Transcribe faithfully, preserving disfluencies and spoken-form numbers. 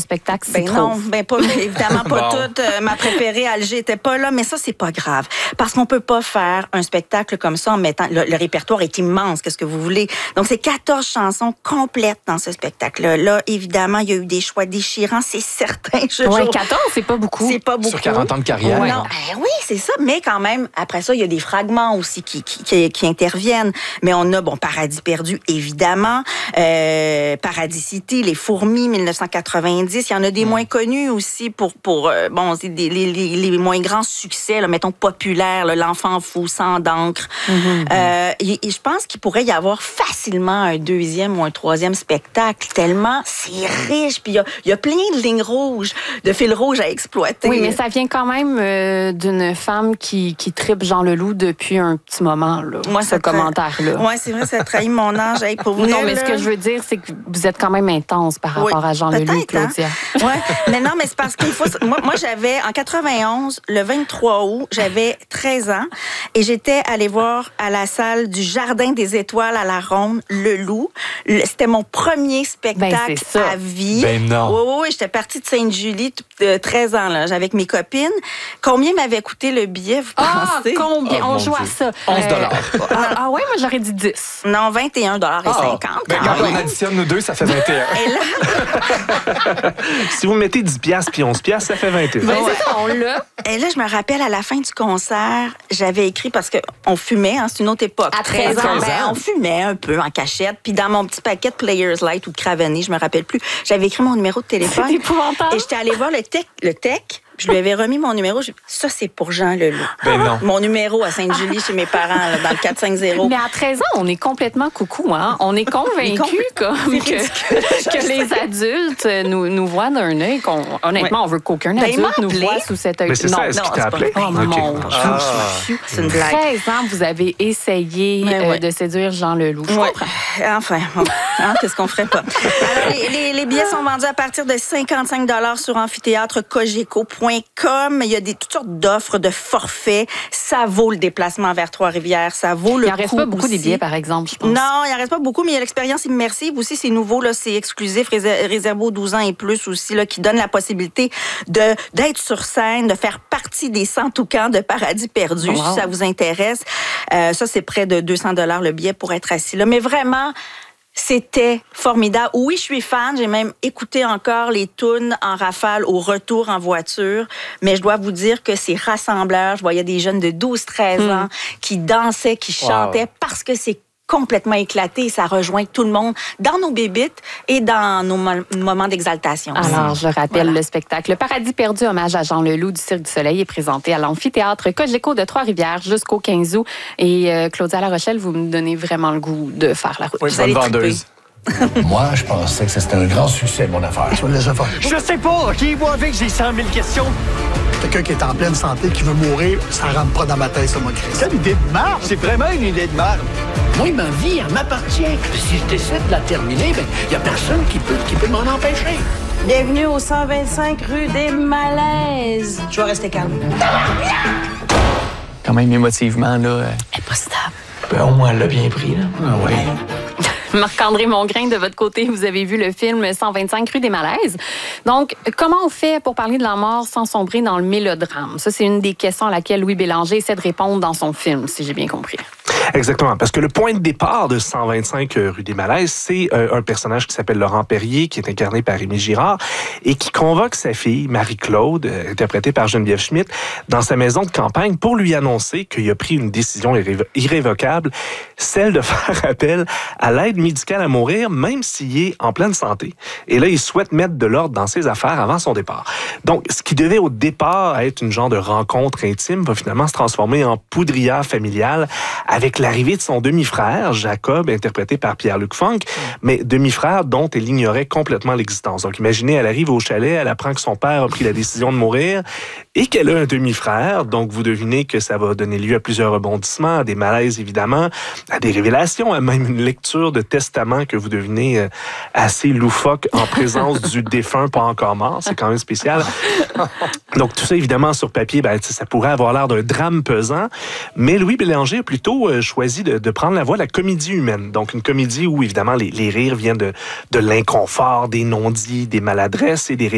spectacle s'y Ben trouve. non, ben pas, évidemment pas Bon. toutes. Euh, ma préférée, Alger, était pas là, mais ça, c'est pas grave. Parce qu'on peut pas faire un spectacle comme ça en mettant... Le, le répertoire est immense, qu'est-ce que vous voulez. Donc, c'est quatorze chansons complètes dans ce spectacle-là. Là, évidemment, il y a eu des choix déchirants, c'est certain. Je, Ouais, je- quatorze, c'est pas beaucoup. C'est pas beaucoup. Sur quarante ans de carrière. Non, eh oui, c'est ça. Mais quand même, après ça, il y a des fragments aussi qui, qui, qui, qui interviennent. Mais on a, bon, Paradis perdu, évidemment. Euh, Paradis City, Les Fourmis, dix-neuf cent quatre-vingt-dix. Il y en a des mm. moins connus aussi pour, pour euh, bon, c'est des, les, les, les moins grands succès, là, mettons, populaires, là, L'Enfant fou, Sang d'encre. Mm-hmm. Euh, et, et je pense qu'il pourrait y avoir facilement un deuxième ou un troisième spectacle, tellement c'est riche. Puis il y a, il y a plein de lignes rouges, de fils rouges à exploiter. Oui, mais ça vient quand même euh, d'une femme qui, qui tripe Jean Leloup depuis un petit moment, là, Moi, ce commentaire-là. Oui, c'est vrai, ça trahit mon âge. Hey, pour vrai, non, mais là... ce que je veux dire, c'est que vous êtes quand même intense par rapport oui, à Jean Leloup et Claudia. Hein? Oui, mais non, mais c'est parce qu'il faut... Moi, moi, j'avais, en quatre-vingt-onze, le vingt-trois août, j'avais treize ans et j'étais allée voir à la salle du Jardin des Étoiles à la Ronde, Leloup. Le... C'était mon premier spectacle ben, à vie. Ben non. Oui, oui, oui, j'étais partie de Sainte-Julie, de treize ans, là, avec mes copines. Combien m'avait coûté le billet, vous ah, pensez? combien? Oh, On joue à ça. onze dollars. Euh, ah, ah oui, moi, j'aurais dit dix. Non, vingt et un dollars cinquante. Ah, ben, quand on additionne nous deux, ça fait vingt et un. Et là... Si vous mettez dix piastres puis onze piastres, ça fait vingt et un. Ben, c'est ça, on l'a. Et là, je me rappelle, à la fin du concert, j'avais écrit, parce qu'on fumait, hein, c'est une autre époque. À treize ans, ben, on fumait un peu en cachette. Puis dans mon petit paquet de Players Light ou de Cravenny, je me rappelle plus, j'avais écrit mon numéro de téléphone. C'est épouvantable. Et j'étais allée voir le tech, le tech. Je lui avais remis mon numéro. Je... Ça, c'est pour Jean Leloup. Ben non. Mon numéro à Sainte-Julie chez mes parents, là, dans le quatre cent cinquante. Mais à treize ans, on est complètement coucou, hein? On est convaincus comme que, que les adultes nous, nous voient d'un œil qu'on... Honnêtement, ouais. on veut qu'aucun ben, adulte nous voit sous cet œil. Mais c'est non, ça, est-ce qu'il t'a appelé? Oh okay. mon Dieu, ah. C'est une blague. treize ans, vous avez essayé ouais. euh, de séduire Jean Leloup. Je ouais. comprends. Enfin, bon. hein, qu'est-ce qu'on ferait pas? Alors, les, les, les billets sont vendus à partir de cinquante-cinq dollars sur amphithéâtre cogeco point com. Il y a des, toutes sortes d'offres, de forfaits. Ça vaut le déplacement vers Trois-Rivières. Ça vaut le Il n'en reste pas beaucoup aussi. des billets, par exemple, je pense. Non, il n'en reste pas beaucoup, mais il y a l'expérience immersive aussi. C'est nouveau, là, c'est exclusif, réservé aux douze ans et plus aussi, là, qui donne la possibilité de, d'être sur scène, de faire partie des cent toucans de Paradis perdu, wow. si ça vous intéresse. Euh, ça, c'est près de deux cents dollars le billet pour être assis là. Mais vraiment... C'était formidable. Oui, je suis fan. J'ai même écouté encore les tunes en rafale au retour en voiture. Mais je dois vous dire que c'est rassembleur. Je voyais des jeunes de douze treize ans mmh. qui dansaient, qui chantaient wow. parce que c'est complètement éclaté et ça rejoint tout le monde dans nos bébites et dans nos mo- moments d'exaltation. Alors, je rappelle voilà. le spectacle. Le Paradis perdu, hommage à Jean Leloup du Cirque du Soleil, est présenté à l'amphithéâtre Cogeco de Trois-Rivières jusqu'au quinze août. Et euh, Claudia La Rochelle, vous me donnez vraiment le goût de faire la route. Oui, bonne vendeuse. Moi, je pensais que c'était un grand succès, mon affaire. Tu vas le laisser faire. Je sais pas. Qui voit avec, j'ai cent mille questions. Quelqu'un qui est en pleine santé, qui veut mourir, ça rentre pas dans ma tête, ça, moi, Chris. C'est une idée de marde. C'est vraiment une idée de marde. Moi, ma vie, elle m'appartient. Si je décide de la terminer, ben, il y a personne qui peut, qui peut m'en empêcher. Bienvenue au cent vingt-cinq rue des Malaises. Je vais rester calme. Quand même, émotivement, là... Elle est pas stable. Ben, au moins, elle l'a bien pris, là. Ah oui. Marc-André Mongrain, de votre côté, vous avez vu le film cent vingt-cinq rue des Malaises. Donc, comment on fait pour parler de la mort sans sombrer dans le mélodrame? Ça, c'est une des questions à laquelle Louis Bélanger essaie de répondre dans son film, si j'ai bien compris. Exactement, parce que le point de départ de cent vingt-cinq rue des Malaises, c'est euh, un personnage qui s'appelle Laurent Perrier, qui est incarné par Rémi Girard, et qui convoque sa fille, Marie-Claude, euh, interprétée par Geneviève Schmidt, dans sa maison de campagne pour lui annoncer qu'il a pris une décision irrévo- irrévocable, celle de faire appel à l'aide médicale à mourir, même s'il est en pleine santé. Et là, il souhaite mettre de l'ordre dans ses affaires avant son départ. Donc, ce qui devait au départ être une genre de rencontre intime va finalement se transformer en poudrière familiale avec l'arrivée de son demi-frère, Jacob, interprété par Pierre-Luc Funk, mais demi-frère dont elle ignorait complètement l'existence. Donc, imaginez, elle arrive au chalet, elle apprend que son père a pris la décision de mourir et qu'elle a un demi-frère. Donc, vous devinez que ça va donner lieu à plusieurs rebondissements, à des malaises, évidemment, à des révélations, à même une lecture de testament que vous devinez assez loufoque en présence du défunt pas encore mort. C'est quand même spécial. Donc, tout ça, évidemment, sur papier, ben, ça pourrait avoir l'air d'un drame pesant, mais Louis Bélanger a plutôt euh, choisi de, de prendre la voie de la comédie humaine. Donc, une comédie où, évidemment, les, les rires viennent de, de l'inconfort, des non-dits, des maladresses et des